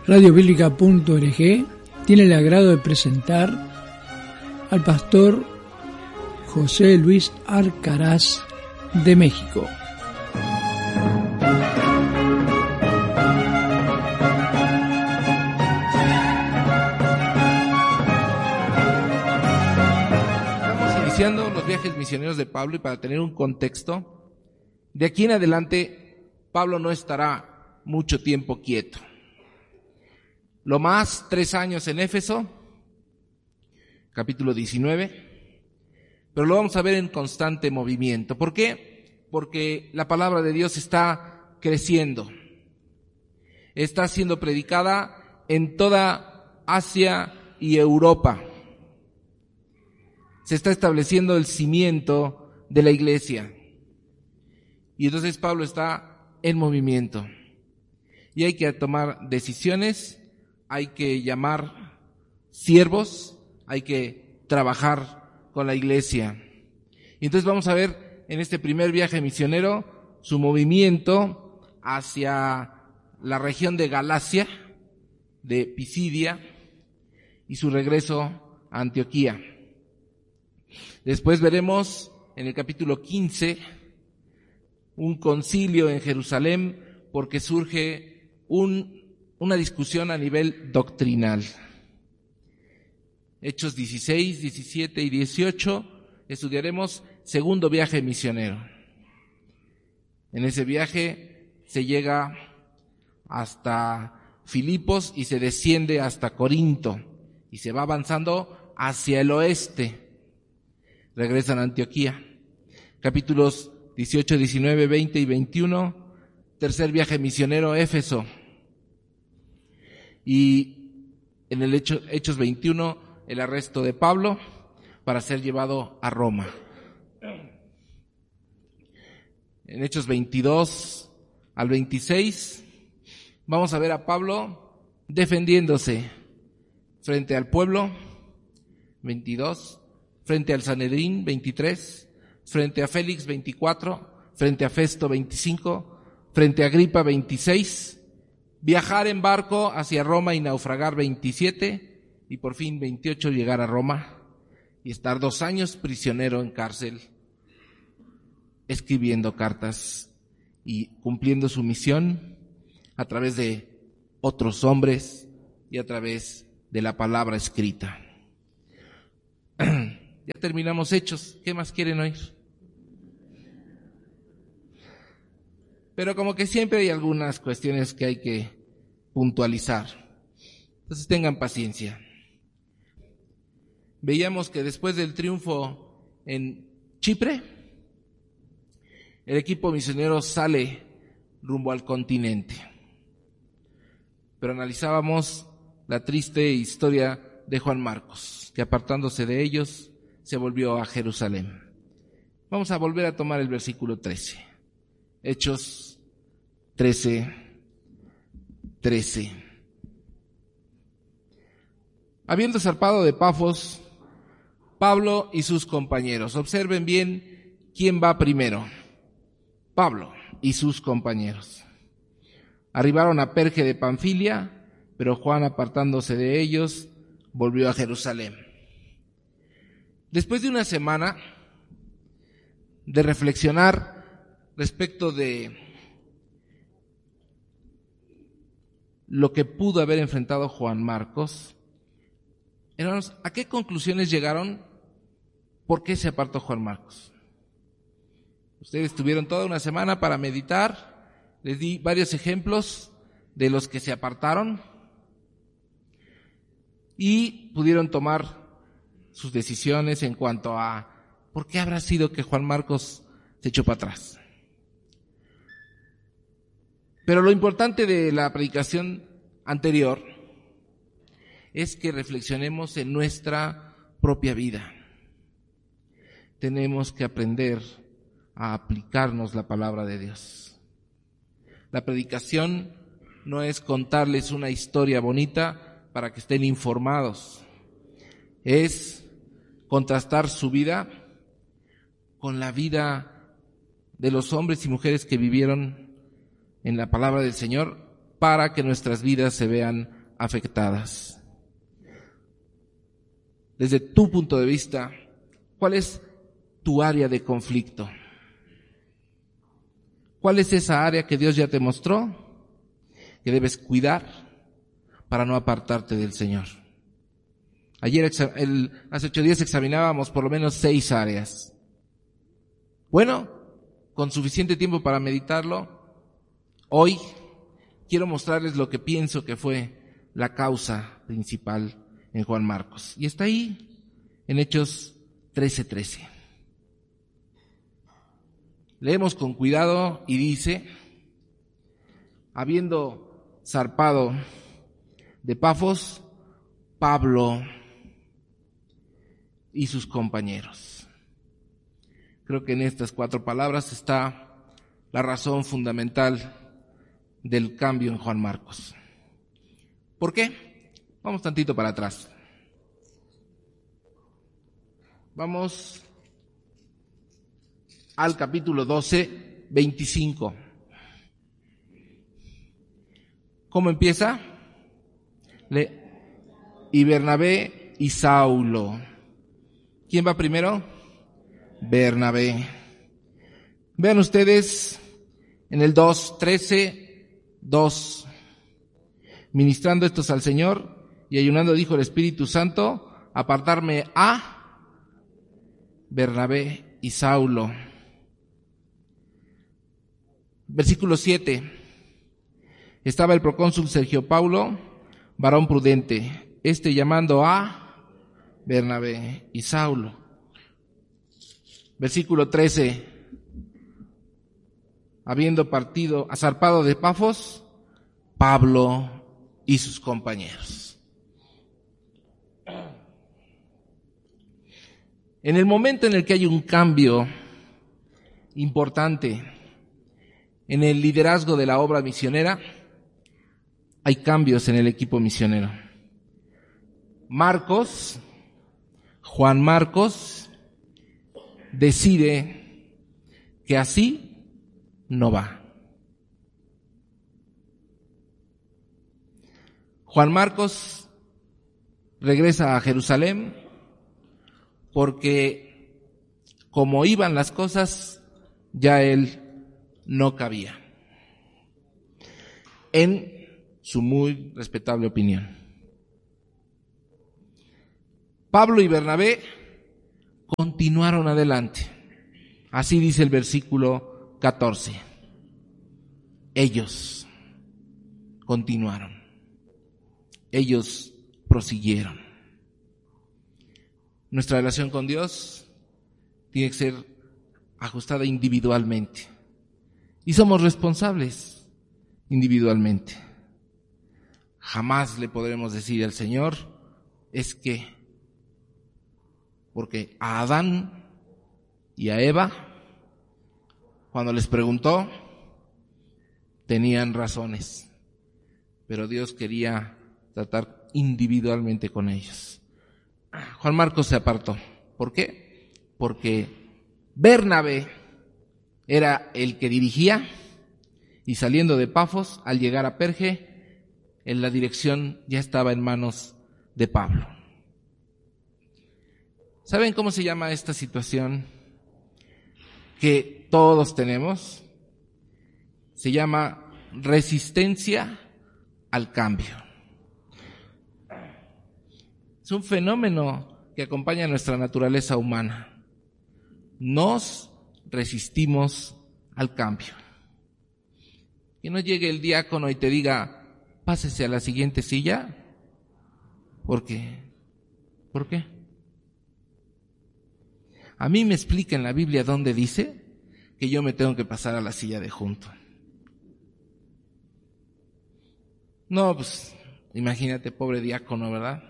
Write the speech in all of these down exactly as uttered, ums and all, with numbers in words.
radio bíblica punto org tiene el agrado de presentar al pastor José Luis Arcaraz de México. Estamos iniciando los viajes misioneros de Pablo, y para tener un contexto, de aquí en adelante Pablo no estará mucho tiempo quieto. Lo más, tres años en Éfeso, capítulo diecinueve, pero lo vamos a ver en constante movimiento. ¿Por qué? Porque la palabra de Dios está creciendo, está siendo predicada en toda Asia y Europa. Se está estableciendo el cimiento de la iglesia, y entonces Pablo está en movimiento, y hay que tomar decisiones. Hay que llamar siervos, hay que trabajar con la iglesia. Y entonces vamos a ver en este primer viaje misionero su movimiento hacia la región de Galacia, de Pisidia, y su regreso a Antioquía. Después veremos en el capítulo quince un concilio en Jerusalén, porque surge un una discusión a nivel doctrinal. Hechos dieciséis, diecisiete y dieciocho, estudiaremos segundo viaje misionero. En ese viaje se llega hasta Filipos y se desciende hasta Corinto, y se va avanzando hacia el oeste. Regresan a Antioquía. Capítulos dieciocho, diecinueve, veinte y veintiuno, tercer viaje misionero, Éfeso. Y en el hecho, Hechos veintiuno, el arresto de Pablo para ser llevado a Roma. En Hechos veintidós al veintiséis vamos a ver a Pablo defendiéndose frente al pueblo, veintidós, frente al Sanedrín, veintitrés, frente a Félix, veinticuatro, frente a Festo, veinticinco, frente a Agripa, veintiséis, viajar en barco hacia Roma y naufragar, veintisiete, y por fin veintiocho llegar a Roma y estar dos años prisionero en cárcel, escribiendo cartas y cumpliendo su misión a través de otros hombres y a través de la palabra escrita. Ya terminamos Hechos, ¿qué más quieren oír? Pero como que siempre hay algunas cuestiones que hay que puntualizar. Entonces tengan paciencia. Veíamos que después del triunfo en Chipre, el equipo misionero sale rumbo al continente. Pero analizábamos la triste historia de Juan Marcos, que apartándose de ellos, se volvió a Jerusalén. Vamos a volver a tomar el versículo trece. Hechos trece, trece. Habiendo zarpado de Pafos, Pablo y sus compañeros. Observen bien quién va primero. Pablo y sus compañeros. Arribaron a Perge de Panfilia, pero Juan, apartándose de ellos, volvió a Jerusalén. Después de una semana de reflexionar respecto de lo que pudo haber enfrentado Juan Marcos, hermanos, ¿a qué conclusiones llegaron? ¿Por qué se apartó Juan Marcos? Ustedes tuvieron toda una semana para meditar, les di varios ejemplos de los que se apartaron y pudieron tomar sus decisiones en cuanto a ¿por qué habrá sido que Juan Marcos se echó para atrás? Pero lo importante de la predicación anterior es que reflexionemos en nuestra propia vida. Tenemos que aprender a aplicarnos la palabra de Dios. La predicación no es contarles una historia bonita para que estén informados. Es contrastar su vida con la vida de los hombres y mujeres que vivieron en la palabra del Señor, para que nuestras vidas se vean afectadas. Desde tu punto de vista, ¿cuál es tu área de conflicto? ¿Cuál es esa área que Dios ya te mostró que debes cuidar para no apartarte del Señor? Ayer, el, hace ocho días examinábamos por lo menos seis áreas. Bueno, con suficiente tiempo para meditarlo, hoy quiero mostrarles lo que pienso que fue la causa principal en Juan Marcos. Y está ahí, en Hechos trece trece. Leemos con cuidado y dice: habiendo zarpado de Pafos, Pablo y sus compañeros. Creo que en estas cuatro palabras está la razón fundamental del cambio en Juan Marcos. ¿Por qué? Vamos tantito para atrás. Vamos al capítulo doce, veinticinco. ¿Cómo empieza? Le, y Bernabé y Saulo. ¿Quién va primero? Bernabé. Vean ustedes en el dos, trece, dos. Ministrando estos al Señor y ayunando, dijo el Espíritu Santo: apartarme a Bernabé y Saulo. Versículo siete. Estaba el procónsul Sergio Paulo, varón prudente, este llamando a Bernabé y Saulo. Versículo trece. Habiendo partido, zarpado de Pafos, Pablo y sus compañeros. En el momento en el que hay un cambio importante en el liderazgo de la obra misionera, hay cambios en el equipo misionero. Marcos, Juan Marcos, decide que así no va. Juan Marcos regresa a Jerusalén porque, como iban las cosas, ya él no cabía, en su muy respetable opinión. Pablo y Bernabé continuaron adelante. Así dice el versículo catorce. Ellos continuaron. Ellos prosiguieron. Nuestra relación con Dios tiene que ser ajustada individualmente. Y somos responsables individualmente. Jamás le podremos decir al Señor, es que, porque a Adán y a Eva, cuando les preguntó, tenían razones, pero Dios quería tratar individualmente con ellos. Juan Marcos se apartó. ¿Por qué? Porque Bernabé era el que dirigía, y saliendo de Pafos, al llegar a Perge, en la dirección ya estaba en manos de Pablo. ¿Saben cómo se llama esta situación que todos tenemos? Se llama resistencia al cambio. Es un fenómeno que acompaña a nuestra naturaleza humana. Nos resistimos al cambio. Que no llegue el diácono y te diga, pásese a la siguiente silla. ¿Por qué? ¿Por qué? A mí me explica en la Biblia dónde dice que yo me tengo que pasar a la silla de junto. No, pues, imagínate, pobre diácono, ¿verdad?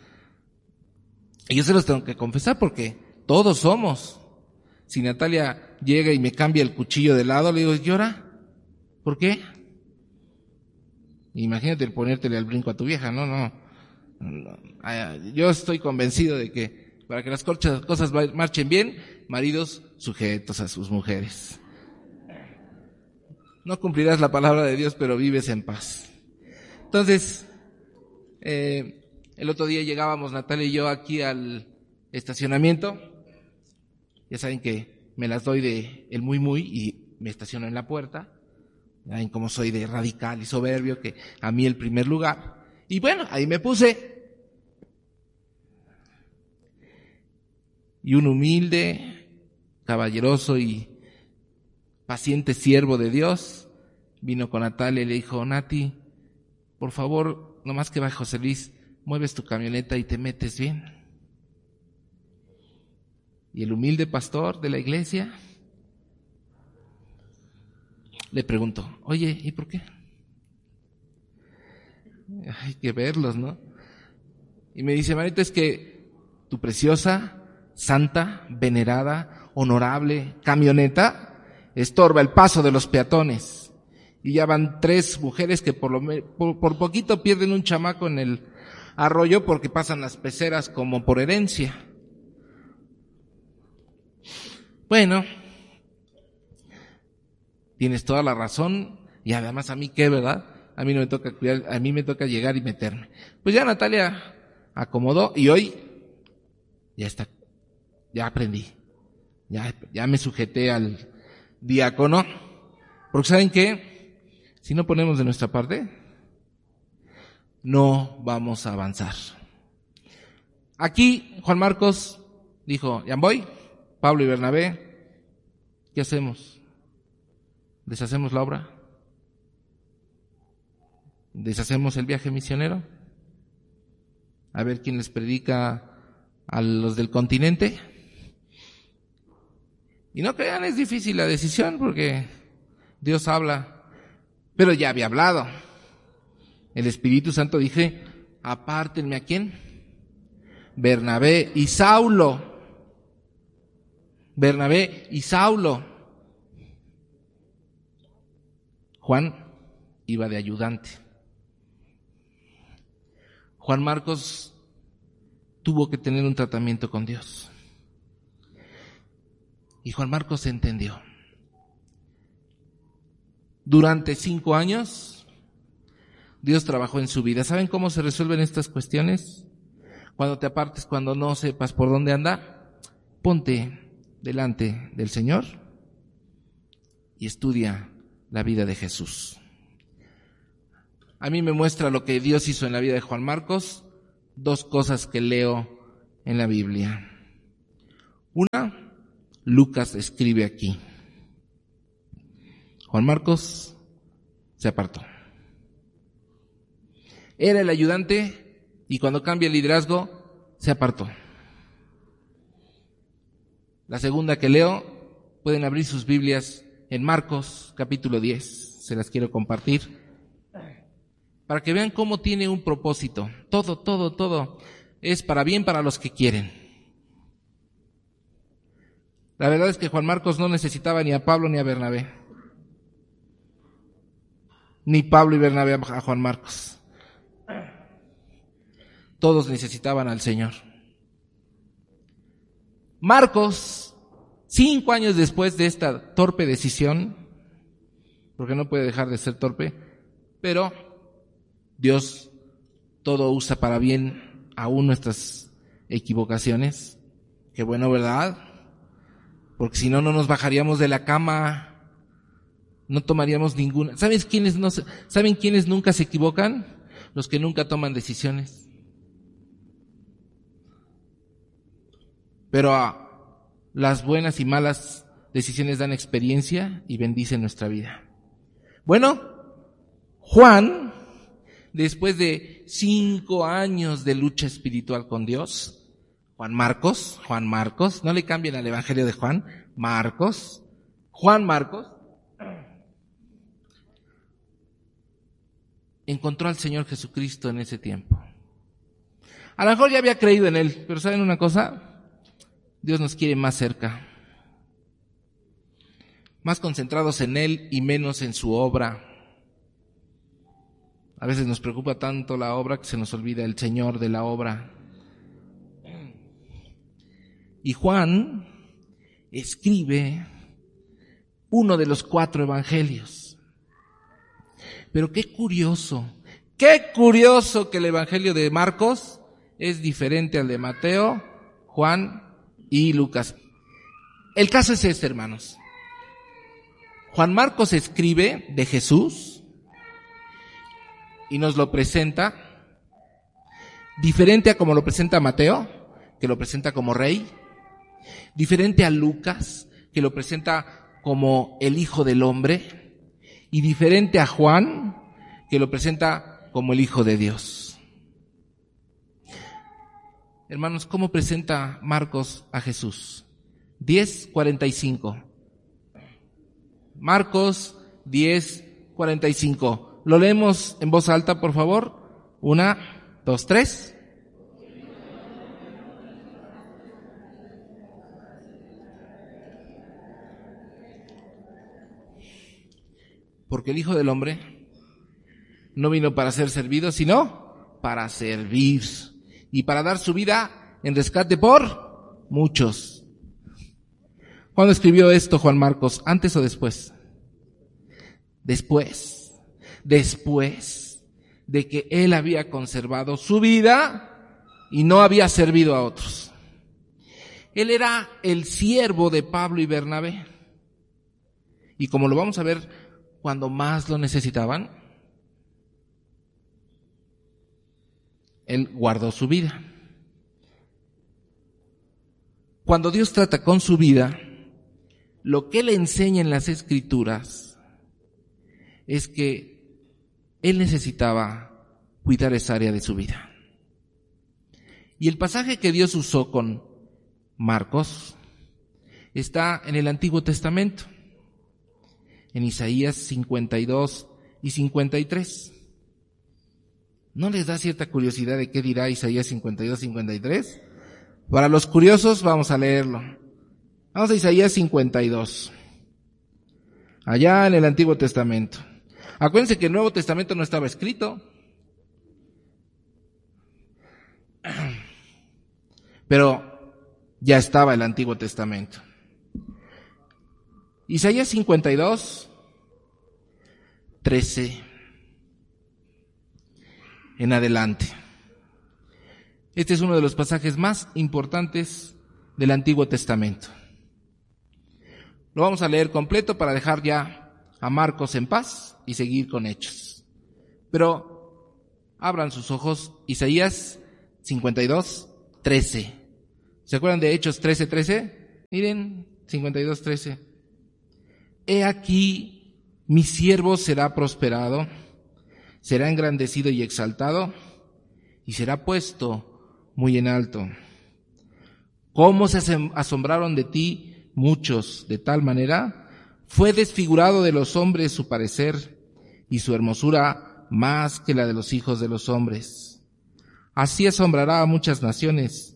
Y yo se los tengo que confesar porque todos somos. Si Natalia llega y me cambia el cuchillo de lado, le digo, ¿llora? ¿Por qué? Imagínate el ponértele al brinco a tu vieja, no, no. Yo estoy convencido de que para que las cosas marchen bien, maridos sujetos a sus mujeres. No cumplirás la palabra de Dios, pero vives en paz. Entonces, Eh, el otro día llegábamos Natalia y yo aquí al estacionamiento. Ya saben que me las doy de el muy muy y me estaciono en la puerta. Ya ven cómo soy de radical y soberbio, que a mí el primer lugar. Y bueno, ahí me puse. Y un humilde, caballeroso y paciente siervo de Dios vino con Natalia y le dijo: Nati, por favor, nomás que baje José Luis, mueves tu camioneta y te metes bien. Y el humilde pastor de la iglesia le preguntó: oye, ¿y por qué? Hay que verlos, ¿no? Y me dice: manito, es que tu preciosa, santa, venerada, honorable camioneta estorba el paso de los peatones. Y ya van tres mujeres que por, lo me, por, por poquito pierden un chamaco en el arroyo porque pasan las peceras como por herencia. Bueno, tienes toda la razón, y además a mí qué, ¿verdad? A mí no me toca cuidar, a mí me toca llegar y meterme. Pues ya Natalia acomodó y hoy ya está, ya aprendí, ya, ya me sujeté al diácono, porque ¿saben qué? Si no ponemos de nuestra parte, no vamos a avanzar. Aquí Juan Marcos dijo: ya voy, Pablo y Bernabé, ¿qué hacemos? ¿Deshacemos la obra? ¿Deshacemos el viaje misionero? A ver quién les predica a los del continente. Y no crean, es difícil la decisión porque Dios habla, pero ya había hablado. El Espíritu Santo dije: apártenme, ¿a quién? Bernabé y Saulo. Bernabé y Saulo. Juan iba de ayudante. Juan Marcos tuvo que tener un tratamiento con Dios. Y Juan Marcos se entendió. Durante cinco años, Dios trabajó en su vida. ¿Saben cómo se resuelven estas cuestiones? Cuando te apartes, cuando no sepas por dónde andar, ponte delante del Señor y estudia la vida de Jesús. A mí me muestra lo que Dios hizo en la vida de Juan Marcos, dos cosas que leo en la Biblia. Una, Lucas escribe aquí: Juan Marcos se apartó. Era el ayudante y cuando cambia el liderazgo se apartó. La segunda que leo, pueden abrir sus Biblias en Marcos capítulo diez, se las quiero compartir para que vean cómo tiene un propósito. Todo, todo, todo es para bien para los que quieren. La verdad es que Juan Marcos no necesitaba ni a Pablo ni a Bernabé, ni Pablo y Bernabé a Juan Marcos. Todos necesitaban al Señor. Marcos, cinco años después de esta torpe decisión, porque no puede dejar de ser torpe, pero Dios todo usa para bien, aún nuestras equivocaciones. Qué bueno, ¿verdad? Porque si no, no nos bajaríamos de la cama, no tomaríamos ninguna. ¿Saben quiénes no, ¿Saben quiénes nunca se equivocan? Los que nunca toman decisiones. Pero a las buenas y malas decisiones dan experiencia y bendicen nuestra vida. Bueno, Juan, después de cinco años de lucha espiritual con Dios, Juan Marcos, Juan Marcos, no le cambien al Evangelio de Juan, Marcos, Juan Marcos, encontró al Señor Jesucristo en ese tiempo. A lo mejor ya había creído en Él, pero ¿saben una cosa? Dios nos quiere más cerca, más concentrados en Él y menos en su obra. A veces nos preocupa tanto la obra que se nos olvida el Señor de la obra. Y Juan escribe uno de los cuatro evangelios. Pero qué curioso, qué Qué curioso que el Evangelio de Marcos es diferente al de Mateo, Juan y Lucas. El caso es este, hermanos. Juan Marcos escribe de Jesús y nos lo presenta diferente a como lo presenta Mateo, que lo presenta como rey, diferente a Lucas, que lo presenta como el Hijo del Hombre, y diferente a Juan, que lo presenta como el Hijo de Dios. Hermanos, ¿cómo presenta Marcos a Jesús? diez cuarenta y cinco. Marcos diez cuarenta y cinco. Lo leemos en voz alta, por favor. Una, dos, tres. Porque el Hijo del Hombre no vino para ser servido, sino para servir y para dar su vida en rescate por muchos. ¿Cuándo escribió esto Juan Marcos? ¿Antes o después? Después. Después de que él había conservado su vida y no había servido a otros. Él era el siervo de Pablo y Bernabé. Y como lo vamos a ver, cuando más lo necesitaban, él guardó su vida. Cuando Dios trata con su vida, lo que le enseña en las Escrituras es que él necesitaba cuidar esa área de su vida. Y el pasaje que Dios usó con Marcos está en el Antiguo Testamento, en Isaías cincuenta y dos y cincuenta y tres. ¿No les da cierta curiosidad de qué dirá Isaías cincuenta y dos y cincuenta y tres? Para los curiosos vamos a leerlo. Vamos a Isaías cincuenta y dos. Allá en el Antiguo Testamento. Acuérdense que el Nuevo Testamento no estaba escrito. Pero ya estaba el Antiguo Testamento. Isaías cincuenta y dos, trece en adelante. Este es uno de los pasajes más importantes del Antiguo Testamento. Lo vamos a leer completo para dejar ya a Marcos en paz y seguir con Hechos. Pero abran sus ojos, Isaías cincuenta y dos, trece. ¿Se acuerdan de Hechos trece, trece? Miren, cincuenta y dos, trece. He aquí, mi siervo será prosperado, será engrandecido y exaltado, y será puesto muy en alto. ¿Cómo se asombraron de ti muchos de tal manera? Fue desfigurado de los hombres su parecer, y su hermosura más que la de los hijos de los hombres. Así asombrará a muchas naciones,